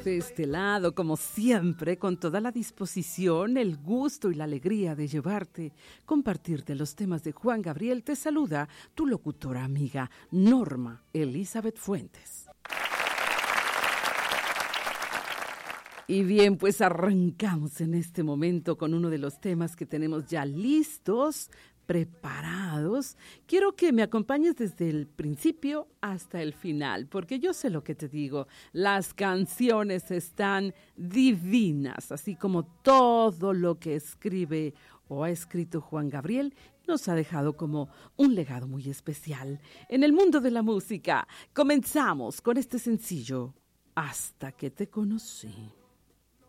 De este lado, como siempre, con toda la disposición, el gusto y la alegría de llevarte, compartirte los temas de Juan Gabriel, te saluda tu locutora amiga, Norma Elizabeth Fuentes. Y bien, pues arrancamos en este momento con uno de los temas que tenemos ya listos, preparados. Quiero que me acompañes desde el principio hasta el final, porque yo sé lo que te digo, las canciones están divinas, así como todo lo que escribe o ha escrito Juan Gabriel nos ha dejado como un legado muy especial en el mundo de la música. Comenzamos con este sencillo, Hasta que te conocí.